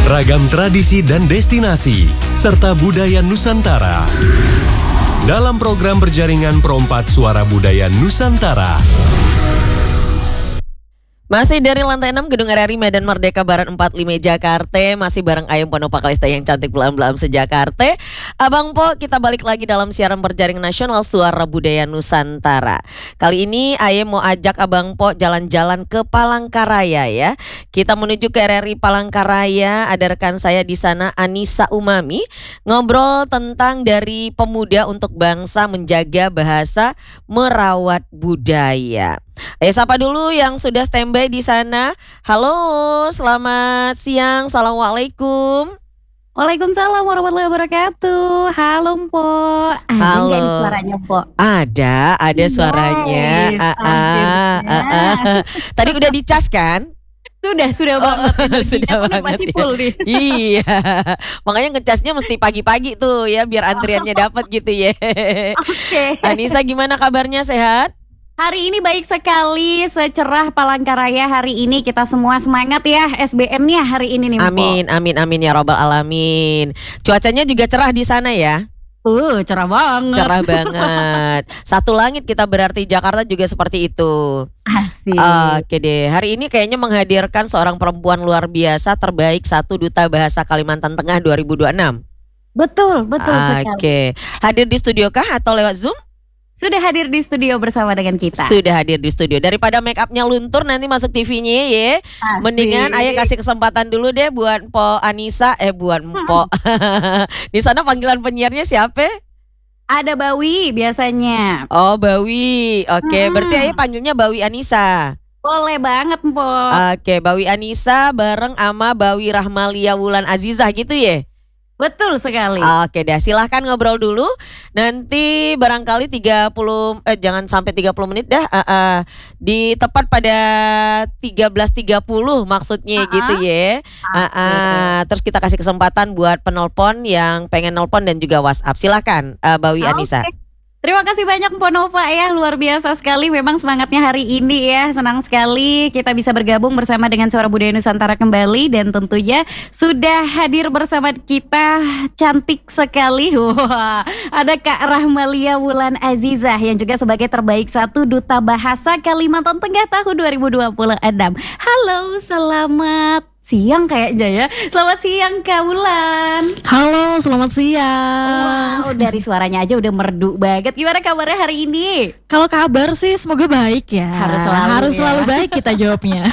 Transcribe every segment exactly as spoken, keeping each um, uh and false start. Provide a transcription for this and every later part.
Ragam tradisi dan destinasi, serta budaya Nusantara. Dalam program berjaringan Perompak Suara Budaya Nusantara. Masih dari lantai enam Gedung R R I Medan Merdeka Barat empat puluh lima Jakarta. Masih bareng Ayem Ponova Kalista yang cantik belam-belam sejakarta. Abang Po, kita balik lagi dalam siaran berjaring nasional Suara Budaya Nusantara. Kali ini Ayem mau ajak Abang Po jalan-jalan ke Palangkaraya ya. Kita menuju ke R R I Palangkaraya. Ada rekan saya di sana, Anissa Umami, ngobrol tentang dari pemuda untuk bangsa menjaga bahasa merawat budaya. Ayo sapa dulu yang sudah standby di sana. Halo, selamat siang. Assalamualaikum. Waalaikumsalam warahmatullahi wabarakatuh. Halo Mpo. Ada Halo. nggak ini suaranya Mpo? Ada, ada suaranya. Nice, Ah, ah, ah, ah. Tadi udah dicas kan? Sudah, sudah Oh, banget. sudah Energinya banget pasti ya. full nih. Iya, makanya ngecasnya mesti pagi-pagi tuh ya, biar antriannya dapat gitu ya. Oke. Anissa, gimana kabarnya, sehat? Hari ini baik sekali, secerah Palangkaraya hari ini. Kita semua semangat ya S B N-nya hari ini nih Mpo. Amin, amin, amin ya robbal alamin. Cuacanya juga cerah di sana ya? Uh, cerah banget. Cerah banget. Satu langit kita berarti, Jakarta juga seperti itu. Asik. Oke deh, hari ini kayaknya menghadirkan seorang perempuan luar biasa terbaik satu Duta Bahasa Kalimantan Tengah dua ribu dua puluh enam. Betul, betul sekali. Oke, hadir di studio kah atau lewat Zoom? Sudah hadir di studio bersama dengan kita. Sudah hadir di studio. Daripada make upnya luntur nanti masuk T V-nya ya. Asik. Mendingan Ayah kasih kesempatan dulu deh buat Po Anissa, eh buat Po. Di sana panggilan penyiarnya siapa? Ada Bawi biasanya. Oh, Bawi. Oke, Hmm. berarti Ayah panggilnya Bawi Anissa. Boleh banget Mpo. Oke, Bawi Anissa bareng sama Bawi Rahmalia Wulan Azizah gitu ya? Betul sekali. Oke deh, silahkan ngobrol dulu. Nanti barangkali tiga puluh eh jangan sampai tiga puluh menit dah. Uh, uh, di tepat pada tiga belas tiga puluh maksudnya Uh-uh. gitu ya. Uh, uh, terus kita kasih kesempatan buat penelpon yang pengen nelpon dan juga WhatsApp. Silahkan uh, Bawi Oke. Anissa. Terima kasih banyak Mpo Nova ya, luar biasa sekali memang semangatnya hari ini ya. Senang sekali kita bisa bergabung bersama dengan Suara Budaya Nusantara kembali. Dan tentunya sudah hadir bersama kita cantik sekali. Wah, ada Kak Rahmalia Wulan Azizah yang juga sebagai terbaik satu Duta Bahasa Kalimantan Tengah tahun dua ribu dua puluh enam. Halo, selamat siang kayaknya ya. Selamat siang Kak Wulan. Halo, selamat siang. Wow, dari suaranya aja udah merdu banget. Gimana kabarnya hari ini? Kalau kabar sih semoga baik ya. Harus selalu Harus ya. selalu baik kita jawabnya.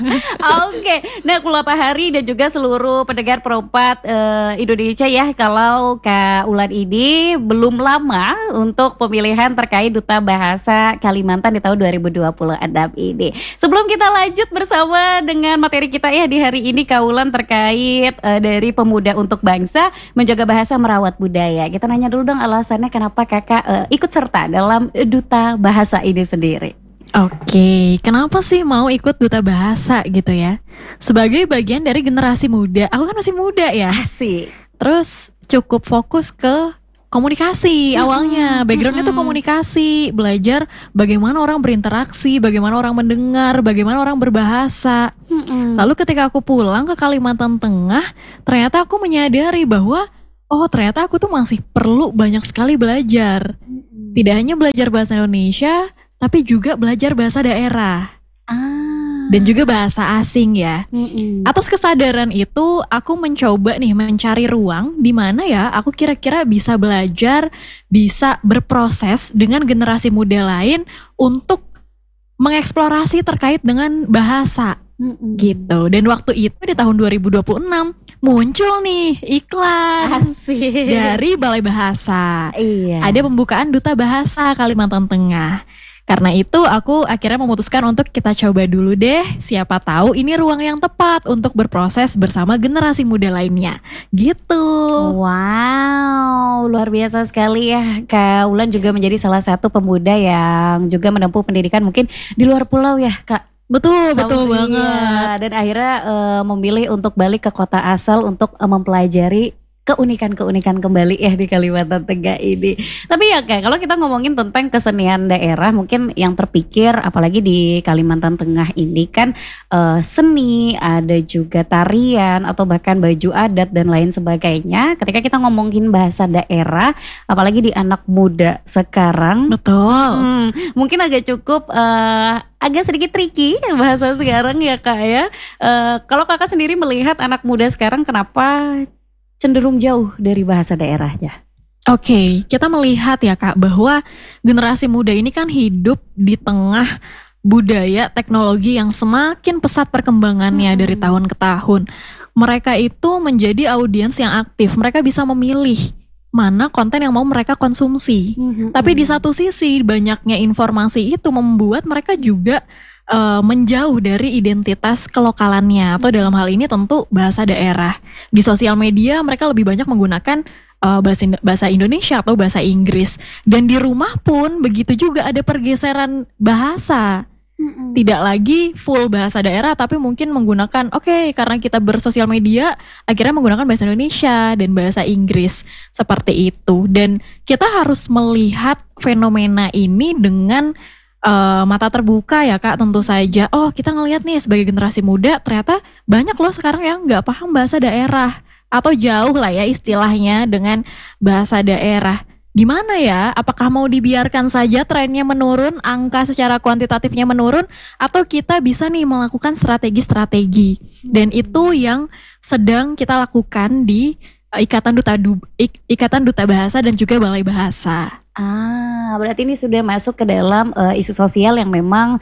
Oke, nah Kulapa Hari dan juga seluruh pendengar Perompak eh, Indonesia ya, kalau Kak Ulan ini belum lama untuk pemilihan terkait Duta Bahasa Kalimantan di tahun dua ribu dua puluh enam ini. Sebelum kita lanjut bersama dengan materi kita ya di hari ini Kak Ulan terkait eh, dari pemuda untuk bangsa menjaga bahasa merawat budaya. Kita nanya dulu dong alasannya kenapa kakak eh, ikut serta dalam Duta Bahasa ini sendiri. Oke, kenapa sih mau ikut Duta Bahasa gitu ya? Sebagai bagian dari generasi muda. Aku kan masih muda ya. Asik. Terus cukup fokus ke komunikasi awalnya. Backgroundnya tuh komunikasi, belajar bagaimana orang berinteraksi, bagaimana orang mendengar, bagaimana orang berbahasa. Lalu ketika aku pulang ke Kalimantan Tengah, ternyata aku menyadari bahwa oh ternyata aku tuh masih perlu banyak sekali belajar. Tidak hanya belajar bahasa Indonesia, tapi juga belajar bahasa daerah. Ah. Dan juga bahasa asing ya. Mm-mm. Atas kesadaran itu aku mencoba nih mencari ruang di mana ya aku kira-kira bisa belajar, bisa berproses dengan generasi muda lain untuk mengeksplorasi terkait dengan bahasa. Mm-mm. Gitu. Dan waktu itu di tahun dua ribu dua puluh enam muncul nih iklan Asik. dari Balai Bahasa. Iya. Ada pembukaan Duta Bahasa Kalimantan Tengah. Karena itu aku akhirnya memutuskan untuk kita coba dulu deh. Siapa tahu ini ruang yang tepat untuk berproses bersama generasi muda lainnya. Gitu. Wow, luar biasa sekali ya. Kak Ulan juga menjadi salah satu pemuda yang juga menempuh pendidikan mungkin di luar pulau ya Kak. Betul, betul Sama- banget. iya. Dan akhirnya eh, memilih untuk balik ke kota asal untuk eh, mempelajari keunikan-keunikan kembali ya di Kalimantan Tengah ini. Tapi ya Kak, kalau kita ngomongin tentang kesenian daerah, mungkin yang terpikir apalagi di Kalimantan Tengah ini kan uh, seni, ada juga tarian atau bahkan baju adat dan lain sebagainya. Ketika kita ngomongin bahasa daerah, apalagi di anak muda sekarang, Betul. hmm, mungkin agak cukup uh, agak sedikit tricky bahasa sekarang ya Kak ya. Uh, kalau Kakak sendiri melihat anak muda sekarang kenapa cenderung jauh dari bahasa daerahnya? Oke, kita melihat ya Kak bahwa generasi muda ini kan hidup di tengah budaya teknologi yang semakin pesat perkembangannya Hmm. dari tahun ke tahun. Mereka itu menjadi audiens yang aktif. Mereka bisa memilih mana konten yang mau mereka konsumsi. Tapi di satu sisi banyaknya informasi itu membuat mereka juga uh, menjauh dari identitas kelokalannya, atau dalam hal ini tentu bahasa daerah. Di sosial media mereka lebih banyak menggunakan uh, bahasa Indo- bahasa Indonesia atau bahasa Inggris. Dan di rumah pun begitu juga, ada pergeseran bahasa. Tidak lagi full bahasa daerah, tapi mungkin menggunakan, oke karena kita bersosial media akhirnya menggunakan bahasa Indonesia dan bahasa Inggris, seperti itu. Dan kita harus melihat fenomena ini dengan uh, mata terbuka ya Kak, tentu saja. Oh, kita ngelihat nih sebagai generasi muda ternyata banyak loh sekarang yang nggak paham bahasa daerah, atau jauh lah ya istilahnya dengan bahasa daerah. Gimana ya? Apakah mau dibiarkan saja trennya menurun, angka secara kuantitatifnya menurun, atau kita bisa nih melakukan strategi-strategi? Dan itu yang sedang kita lakukan di uh, Ikatan Duta Du- Ik- Ikatan Duta Bahasa dan juga Balai Bahasa. Ah, berarti ini sudah masuk ke dalam uh, isu sosial yang memang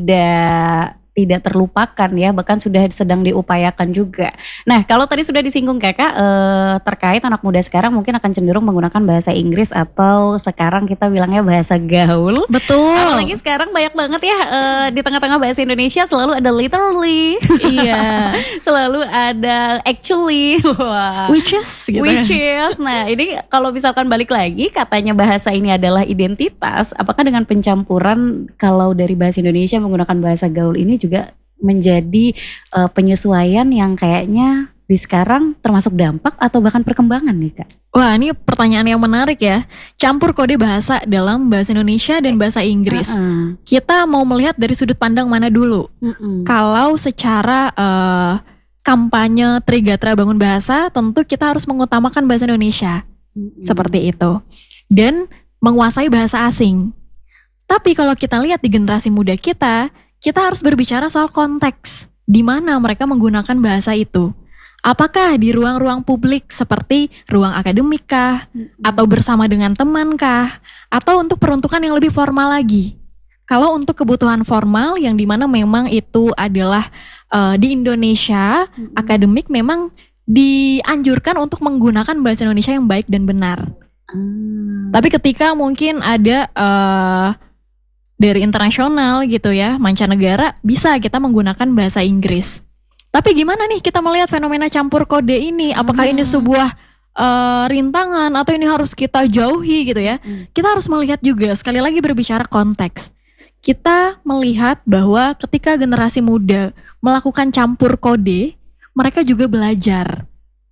tidak tidak terlupakan ya, bahkan sudah sedang diupayakan juga. Nah, kalau tadi sudah disinggung Kakak eh, terkait anak muda sekarang mungkin akan cenderung menggunakan bahasa Inggris atau sekarang kita bilangnya bahasa gaul. Betul. Apalagi sekarang banyak banget ya eh, di tengah-tengah bahasa Indonesia selalu ada literally, Iya. selalu ada actually, wah. Which is gitu Which kan. is, nah ini kalau misalkan balik lagi katanya bahasa ini adalah identitas, apakah dengan pencampuran kalau dari bahasa Indonesia menggunakan bahasa gaul ini juga menjadi uh, penyesuaian yang kayaknya di sekarang termasuk dampak atau bahkan perkembangan nih Kak? Wah, ini pertanyaan yang menarik ya. Campur kode bahasa dalam bahasa Indonesia dan bahasa Inggris. Uh-uh. Kita mau melihat dari sudut pandang mana dulu? Mm-mm. Kalau secara eh, kampanye Trigatra Bangun Bahasa, tentu kita harus mengutamakan bahasa Indonesia. Mm-mm. Seperti itu. Dan menguasai bahasa asing. Tapi kalau kita lihat di generasi muda kita, kita harus berbicara soal konteks. Di mana mereka menggunakan bahasa itu. Apakah di ruang-ruang publik seperti ruang akademik kah? Atau bersama dengan teman kah? Atau untuk peruntukan yang lebih formal lagi? Kalau untuk kebutuhan formal yang dimana memang itu adalah uh, di Indonesia, Mm-mm. akademik memang dianjurkan untuk menggunakan bahasa Indonesia yang baik dan benar. Ah. Tapi ketika mungkin ada uh, dari internasional gitu ya, mancanegara, bisa kita menggunakan bahasa Inggris. Tapi gimana nih kita melihat fenomena campur kode ini? Apakah ini sebuah uh, rintangan atau ini harus kita jauhi gitu ya? Hmm. Kita harus melihat juga, sekali lagi berbicara konteks. Kita melihat bahwa ketika generasi muda melakukan campur kode, mereka juga belajar.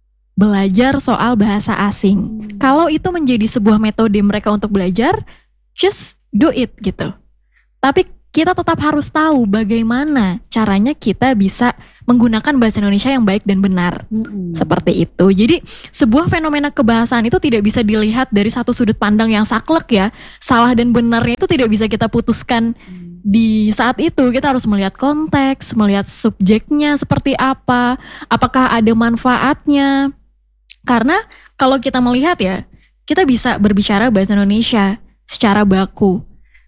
Belajar soal bahasa asing. Kalau itu menjadi sebuah metode mereka untuk belajar, just do it gitu. Tapi kita tetap harus tahu bagaimana caranya kita bisa menggunakan bahasa Indonesia yang baik dan benar. Mm-mm. Seperti itu. Jadi sebuah fenomena kebahasaan itu tidak bisa dilihat dari satu sudut pandang yang saklek ya. Salah dan benarnya itu tidak bisa kita putuskan di saat itu. Kita harus melihat konteks, melihat subjeknya seperti apa, apakah ada manfaatnya. Karena kalau kita melihat ya, kita bisa berbicara bahasa Indonesia secara baku.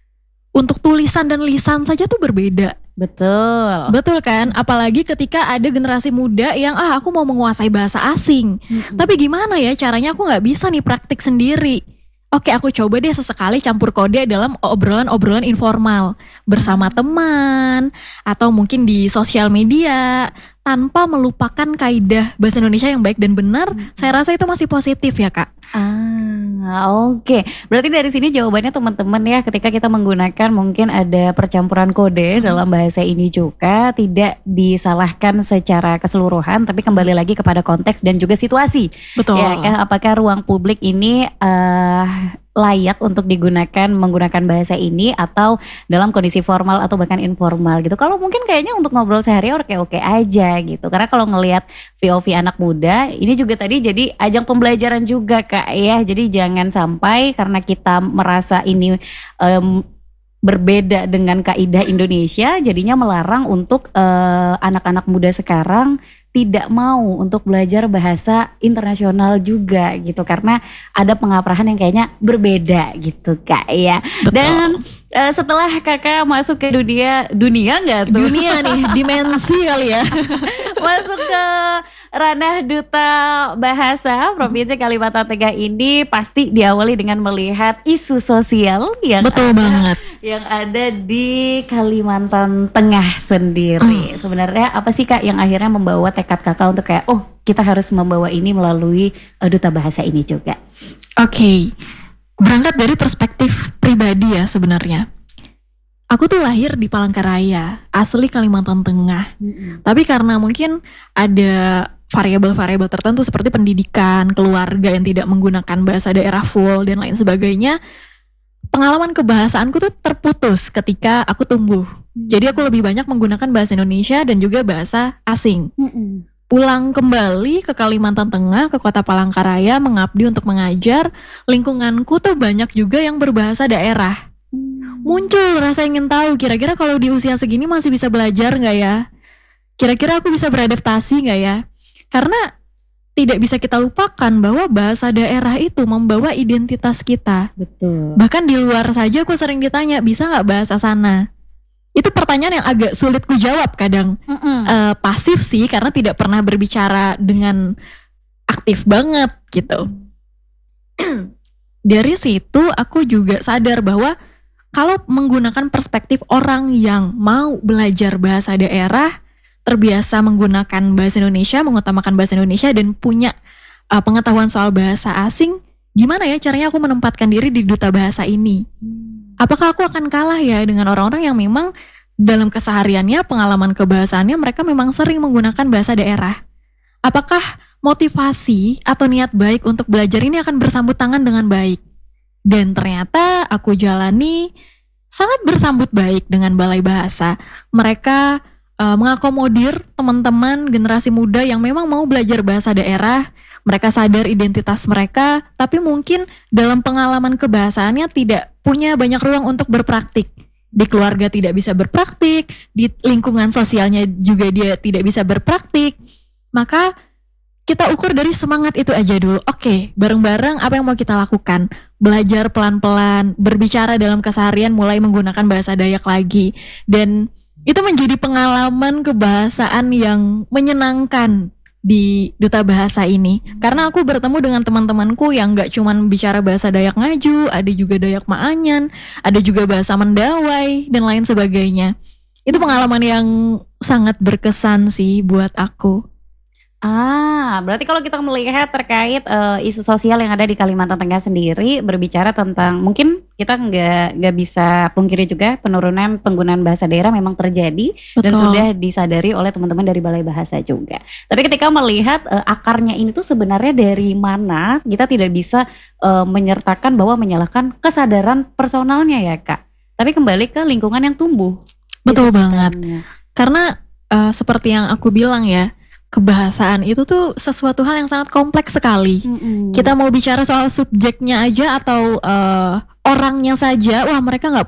Untuk tulisan dan lisan saja tuh berbeda. Betul. Betul kan? Apalagi ketika ada generasi muda yang ah aku mau menguasai bahasa asing. Mm-mm. Tapi gimana ya caranya, aku gak bisa nih praktik sendiri. Oke, aku coba deh sesekali campur kode dalam obrolan-obrolan informal. Bersama teman, atau mungkin di sosial media. Tanpa melupakan kaidah bahasa Indonesia yang baik dan benar. Saya rasa itu masih positif ya Kak. Ah, Ah, Oke, berarti dari sini jawabannya teman-teman ya, ketika kita menggunakan mungkin ada percampuran kode dalam bahasa ini juga tidak disalahkan secara keseluruhan, tapi kembali lagi kepada konteks dan juga situasi. Betul. Ya, kah, apakah ruang publik ini eh, layak untuk digunakan menggunakan bahasa ini atau dalam kondisi formal atau bahkan informal gitu. Kalau mungkin kayaknya untuk ngobrol sehari oke-oke aja gitu. Karena kalau ngelihat V O V anak muda, ini juga tadi jadi ajang pembelajaran juga Kak ya. Jadi jangan sampai karena kita merasa ini em, berbeda dengan kaidah Indonesia, jadinya melarang untuk eh, anak-anak muda sekarang tidak mau untuk belajar bahasa internasional juga gitu, karena ada pengaprahan yang kayaknya berbeda gitu Kak ya. Betul. Dan eh, setelah Kakak masuk ke dunia dunia nggak tuh? Dunia nih, dimensi kali ya. Masuk ke ranah duta bahasa Provinsi Kalimantan Tengah ini pasti diawali dengan melihat isu sosial yang Betul ada, banget. yang ada di Kalimantan Tengah sendiri. Sebenarnya apa sih Kak yang akhirnya membawa tekad Kakak untuk kayak oh kita harus membawa ini melalui uh, duta bahasa ini juga? Oke, berangkat dari perspektif pribadi ya sebenarnya. Aku tuh lahir di Palangkaraya, asli Kalimantan Tengah. Tapi karena mungkin ada variabel-variabel tertentu seperti pendidikan, keluarga yang tidak menggunakan bahasa daerah full dan lain sebagainya, pengalaman kebahasaanku tuh terputus ketika aku tumbuh. Jadi aku lebih banyak menggunakan bahasa Indonesia dan juga bahasa asing. Pulang kembali ke Kalimantan Tengah, ke kota Palangkaraya, mengabdi untuk mengajar, lingkunganku tuh banyak juga yang berbahasa daerah. Muncul rasa ingin tahu, kira-kira kalau di usia segini masih bisa belajar gak ya? Kira-kira aku bisa beradaptasi gak ya? Karena tidak bisa kita lupakan bahwa bahasa daerah itu membawa identitas kita. Betul. Bahkan di luar saja aku sering ditanya, bisa gak bahasa sana? Itu pertanyaan yang agak sulit ku jawab kadang. Eh, pasif sih, karena tidak pernah berbicara dengan aktif banget gitu. Dari situ aku juga sadar bahwa kalau menggunakan perspektif orang yang mau belajar bahasa daerah, terbiasa menggunakan bahasa Indonesia, mengutamakan bahasa Indonesia dan punya uh, pengetahuan soal bahasa asing, gimana ya caranya aku menempatkan diri di duta bahasa ini? Apakah aku akan kalah ya dengan orang-orang yang memang dalam kesehariannya, pengalaman kebahasaannya mereka memang sering menggunakan bahasa daerah? Apakah motivasi atau niat baik untuk belajar ini akan bersambut tangan dengan baik? Dan ternyata aku jalani sangat bersambut baik dengan Balai Bahasa. Mereka uh, mengakomodir teman-teman generasi muda yang memang mau belajar bahasa daerah. Mereka sadar identitas mereka, tapi mungkin dalam pengalaman kebahasaannya tidak punya banyak ruang untuk berpraktik. Di keluarga tidak bisa berpraktik, di lingkungan sosialnya juga dia tidak bisa berpraktik. Maka kita ukur dari semangat itu aja dulu. Oke, bareng-bareng apa yang mau kita lakukan? Belajar pelan-pelan, berbicara dalam keseharian, mulai menggunakan bahasa Dayak lagi. Dan itu menjadi pengalaman kebahasaan yang menyenangkan di duta bahasa ini. Karena aku bertemu dengan teman-temanku yang gak cuman bicara bahasa Dayak Ngaju, ada juga Dayak Maanyan, ada juga bahasa Mendawai, dan lain sebagainya. Itu pengalaman yang sangat berkesan sih buat aku. Ah, berarti kalau kita melihat terkait uh, isu sosial yang ada di Kalimantan Tengah sendiri, berbicara tentang mungkin kita nggak nggak bisa pungkiri juga penurunan penggunaan bahasa daerah memang terjadi. Betul. Dan sudah disadari oleh teman-teman dari Balai Bahasa juga. Tapi ketika melihat uh, akarnya ini tuh sebenarnya dari mana, kita tidak bisa uh, menyertakan bahwa menyalahkan kesadaran personalnya ya Kak. Tapi kembali ke lingkungan yang tumbuh. Betul banget. Karena uh, seperti yang aku bilang ya, kebahasaan itu tuh sesuatu hal yang sangat kompleks sekali. Mm-hmm. Kita mau bicara soal subjeknya aja atau uh, orangnya saja, wah mereka nggak